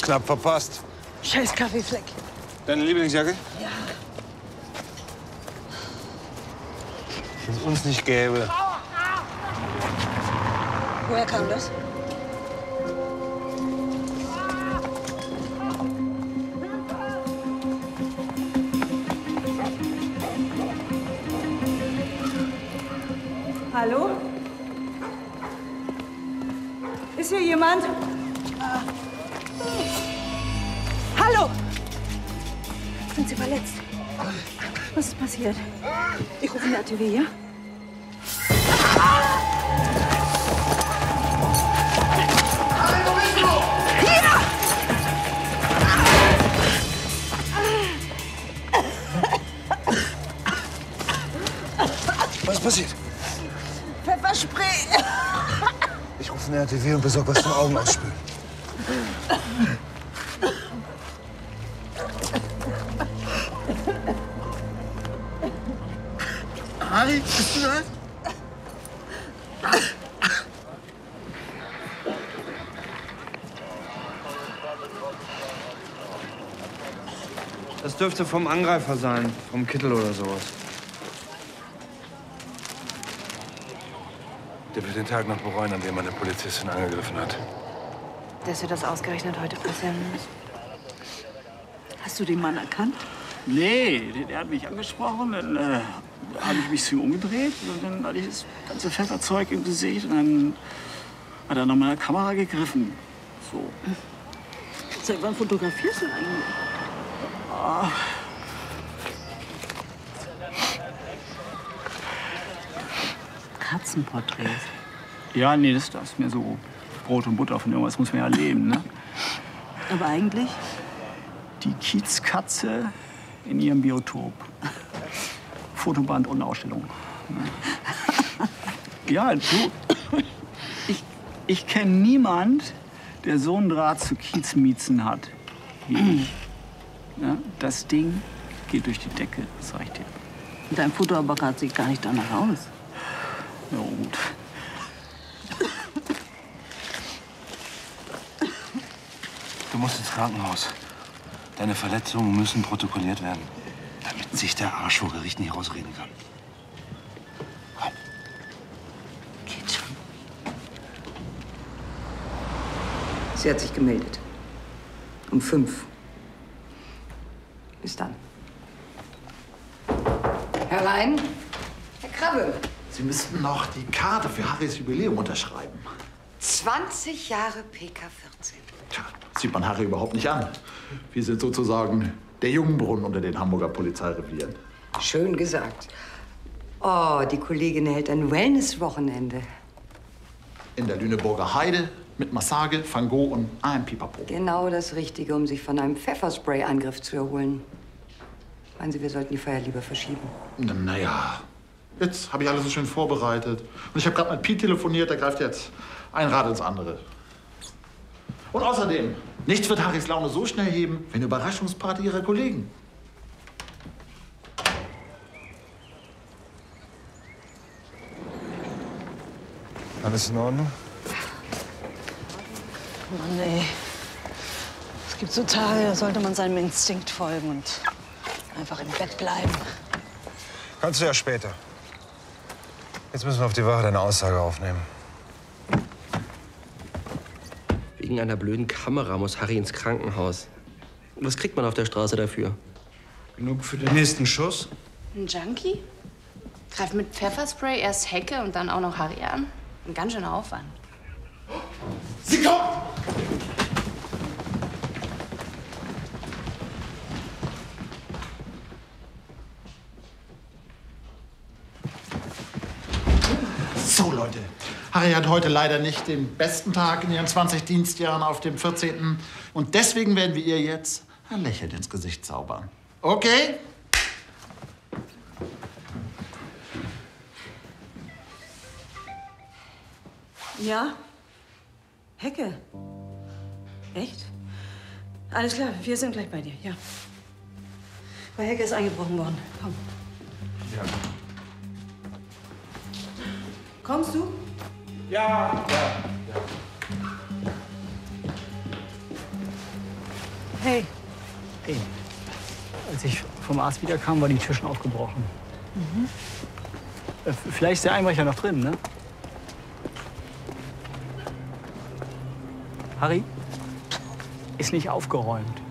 knapp verpasst. Scheiß Kaffeefleck. Deine Lieblingsjacke? Ja. Wenn es uns nicht gäbe. Woher kam das? Hallo? Ist hier jemand? Hallo! Sind Sie verletzt? Was ist passiert? Ich rufe eine ATW, ja? Was ist passiert? Pfefferspray! Ich rufe eine RTW und besorge was zum Augen ausspülen. Harry, bist du das? Das dürfte vom Angreifer sein, vom Kittel oder sowas. Der wird den Tag noch bereuen, an dem eine Polizistin angegriffen hat. Dass wir das ausgerechnet heute passieren muss. Hast du den Mann erkannt? Nee, der hat mich angesprochen, dann habe ich mich zu ihm umgedreht und dann hatte ich das ganze Pfefferzeug im Gesicht und dann hat er nach meiner Kamera gegriffen. So. Seit wann fotografierst du eigentlich? Ah. Katzenporträts. Ja, nee, das ist mir so Brot und Butter von irgendwas muss man ja leben, ne? Aber eigentlich? Die Kiezkatze in ihrem Biotop. Fotoband und Ausstellung. Ja, du, ich kenne niemand, der so einen Draht zu Kiezmiezen hat wie ich. Ja, das Ding geht durch die Decke, das sag ich dir. Dein Fotoapparat sieht gar nicht danach aus. Ja, gut. Du musst ins Krankenhaus. Deine Verletzungen müssen protokolliert werden, damit sich der Arsch vor Gericht nicht rausreden kann. Komm. Geht schon. Sie hat sich gemeldet. Um 5. Bis dann. Herein. Herr Krabbe. Sie müssten noch die Karte für Harrys Jubiläum unterschreiben. 20 Jahre PK 14. Tja, sieht man Harry überhaupt nicht an. Wir sind sozusagen der Jungbrunnen unter den Hamburger Polizeirevieren. Schön gesagt. Oh, die Kollegin hält ein Wellness-Wochenende. In der Lüneburger Heide mit Massage, Van Gogh und einem Pipapo. Genau das Richtige, um sich von einem Pfefferspray-Angriff zu erholen. Meinen Sie, wir sollten die Feier lieber verschieben? Naja, jetzt habe ich alles so schön vorbereitet. Und ich habe gerade mit Piet telefoniert, der greift jetzt ein Rad ins andere. Und außerdem, nichts wird Harrys Laune so schnell heben wie eine Überraschungsparty ihrer Kollegen. Alles in Ordnung? Mann, ey. Es gibt so Tage, da sollte man seinem Instinkt folgen und einfach im Bett bleiben. Kannst du ja später. Jetzt müssen wir auf die Wache deine Aussage aufnehmen. Wegen einer blöden Kamera muss Harry ins Krankenhaus. Was kriegt man auf der Straße dafür? Genug für den nächsten Schuss? Ein Junkie? Greift mit Pfefferspray erst Hecke und dann auch noch Harry an? Ein ganz schöner Aufwand. Sie kommt! So, Leute. Harry hat heute leider nicht den besten Tag in ihren 20 Dienstjahren auf dem 14. Und deswegen werden wir ihr jetzt ein Lächeln ins Gesicht zaubern. Okay? Ja? Hecke? Echt? Alles klar, wir sind gleich bei dir, ja. Bei Hecke ist eingebrochen worden. Komm. Ja. Kommst du? Ja. Hey. Hey. Als ich vom Arzt wiederkam, war die Tür schon aufgebrochen. Vielleicht ist der Einbrecher noch drin, ne? Harry? Ist nicht aufgeräumt.